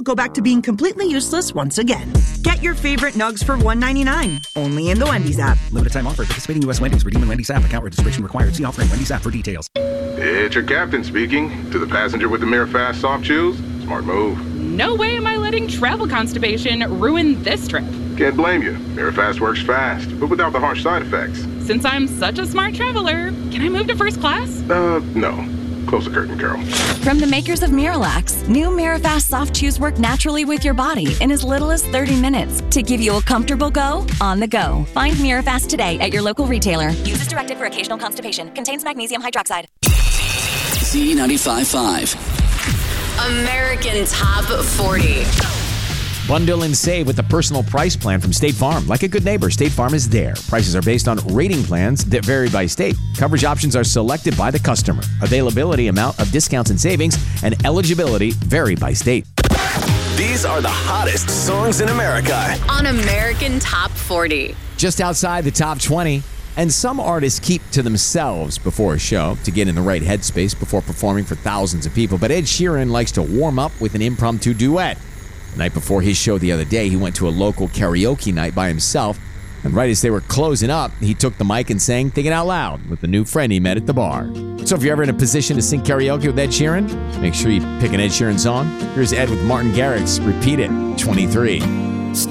go back to being completely useless once again. Get your favorite nugs for $1.99, only in the Wendy's app. Limited time offer. Participating U.S. Wendy's. Redeem in Wendy's app. Account registration required. See offering Wendy's app for details. It's your captain speaking. To the passenger with the Mirror Fast soft chews, smart move. No way am I letting travel constipation ruin this trip. Can't blame you. Mirror Fast works fast, but without the harsh side effects. Since I'm such a smart traveler, can I move to first class? No. Close the curtain, Carol. From the makers of Miralax, new Mirafast soft chews work naturally with your body in as little as 30 minutes to give you a comfortable go on the go. Find Mirafast today at your local retailer. Use as directed for occasional constipation. Contains magnesium hydroxide. Z95.5. American Top 40. Bundle and save with the personal price plan from State Farm. Like a good neighbor, State Farm is there. Prices are based on rating plans that vary by state. Coverage options are selected by the customer. Availability, amount of discounts and savings, and eligibility vary by state. These are the hottest songs in America On American Top 40. Just outside the top 20. And some artists keep to themselves before a show to get in the right headspace before performing for thousands of people. But Ed Sheeran likes to warm up with an impromptu duet. The night before his show the other day, he went to a local karaoke night by himself. And right as they were closing up, he took the mic and sang Thinking Out Loud with a new friend he met at the bar. So if you're ever in a position to sing karaoke with Ed Sheeran, make sure you pick an Ed Sheeran song. Here's Ed with Martin Garrix. Repeat It, 23.